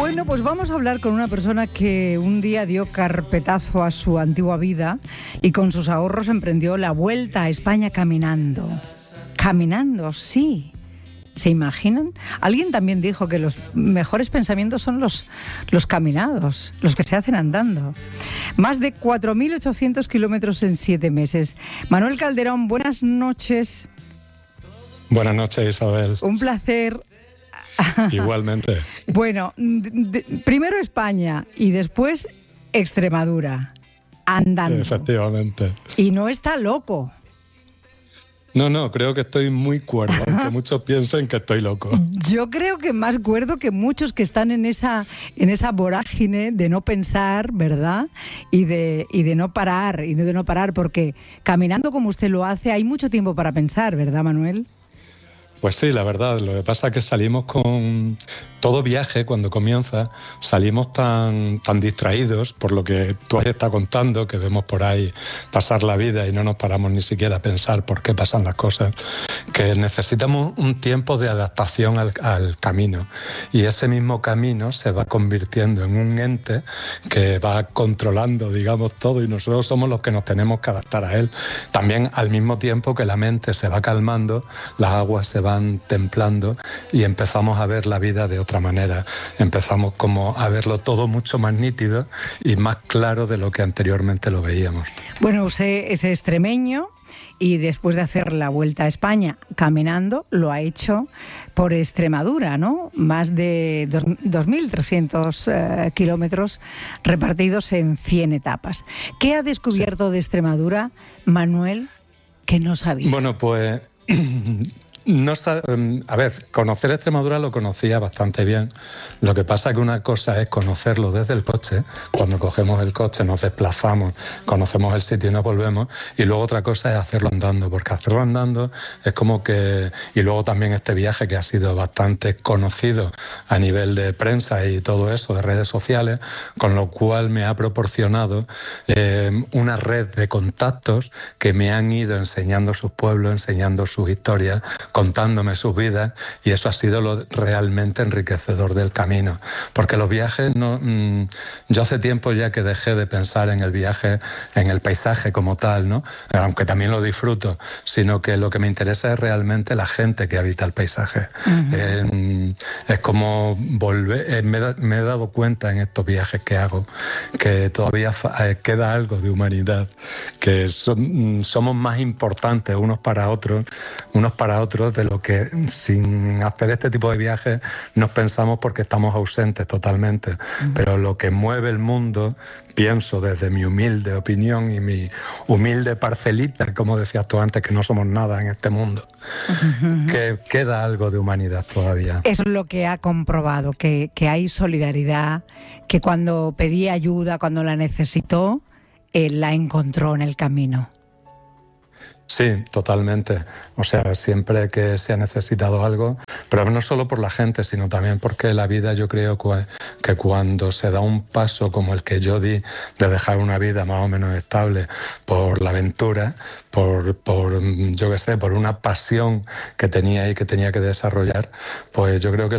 Bueno, pues vamos a hablar con una persona que un día dio carpetazo a su antigua vida y con sus ahorros emprendió la vuelta a España caminando. Caminando, sí. ¿Se imaginan? Alguien también dijo que los mejores pensamientos son los caminados, los que se hacen andando. Más de 4.800 kilómetros en 7 meses. Manuel Calderón, buenas noches. Buenas noches, Isabel. Un placer. Igualmente. Bueno, primero España y después Extremadura, andando. Efectivamente. Y no está loco. No, creo que estoy muy cuerdo, aunque muchos piensen que estoy loco. Yo creo que más cuerdo que muchos que están en esa vorágine de no pensar, ¿verdad? Y de no parar, porque caminando como usted lo hace, hay mucho tiempo para pensar, ¿verdad, Manuel? Pues sí, la verdad, lo que pasa es que salimos con todo viaje, cuando comienza, salimos tan distraídos por lo que tú has estado contando, que vemos por ahí pasar la vida y no nos paramos ni siquiera a pensar por qué pasan las cosas, que necesitamos un tiempo de adaptación al camino. Y ese mismo camino se va convirtiendo en un ente que va controlando, digamos, todo, y nosotros somos los que nos tenemos que adaptar a él. También al mismo tiempo que la mente se va calmando, las aguas se van templando y empezamos a ver la vida de otra manera. Empezamos como a verlo todo mucho más nítido y más claro de lo que anteriormente lo veíamos. Bueno, usted es extremeño y después de hacer la vuelta a España caminando, lo ha hecho por Extremadura, ¿no? Más de 2.300 kilómetros repartidos en 100 etapas. ¿Qué ha descubierto de Extremadura, Manuel, que no sabía? Bueno, pues... a ver, conocer Extremadura lo conocía bastante bien. Lo que pasa es que una cosa es conocerlo desde el coche, cuando cogemos el coche, nos desplazamos, conocemos el sitio y nos volvemos, y luego otra cosa es hacerlo andando, porque hacerlo andando es como que... Y luego también este viaje que ha sido bastante conocido a nivel de prensa y todo eso, de redes sociales, con lo cual me ha proporcionado una red de contactos que me han ido enseñando sus pueblos, enseñando sus historias, contándome sus vidas, y eso ha sido lo realmente enriquecedor del camino. Porque los viajes, yo hace tiempo ya que dejé de pensar en el viaje, en el paisaje como tal, ¿no? Aunque también lo disfruto, sino que lo que me interesa es realmente la gente que habita el paisaje. Uh-huh. Es como volver, me he dado cuenta en estos viajes que hago, que todavía queda algo de humanidad, que somos más importantes unos para otros de lo que sin hacer este tipo de viajes nos pensamos, porque estamos ausentes totalmente. Uh-huh. Pero lo que mueve el mundo, pienso desde mi humilde opinión y mi humilde parcelita, como decías tú antes, que no somos nada en este mundo, uh-huh, que queda algo de humanidad todavía. Eso es lo que ha comprobado, que hay solidaridad, que cuando pedí ayuda, cuando la necesitó, él la encontró en el camino. Sí, totalmente. O sea, siempre que se ha necesitado algo, pero no solo por la gente, sino también porque la vida, yo creo que cuando se da un paso como el que yo di, de dejar una vida más o menos estable por la aventura, por yo qué sé, por una pasión que tenía y que tenía que desarrollar, pues yo creo que